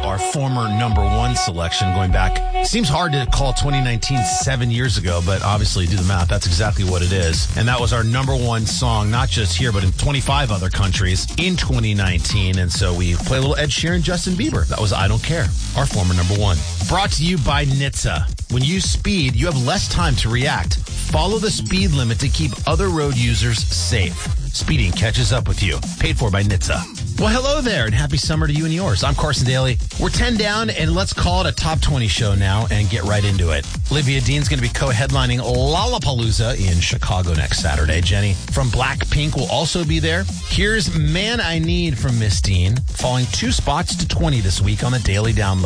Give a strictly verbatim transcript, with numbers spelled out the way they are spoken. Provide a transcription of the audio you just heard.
our former number one selection going back. Seems hard to call twenty nineteen seven years ago, but obviously do the math. That's exactly what it is. And that was our number one song, not just here, but in twenty-five other countries in twenty nineteen. And so we play a little Ed Sheeran, Justin Bieber. That was I Don't Care, our former number one. Brought to you by N H T S A. When you speed, you have less time to react. Follow the speed limit to keep other road users safe. Speeding catches up with you. Paid for by N H T S A. Well, hello there, and happy summer to you and yours. I'm Carson Daly. We're ten down, and let's call it a top twenty show now and get right into it. Olivia Dean's going to be co-headlining Lollapalooza in Chicago next Saturday. Jenny from Blackpink will also be there. Here's Man I Need from Miss Dean, falling two spots to twenty this week on the Daily Download.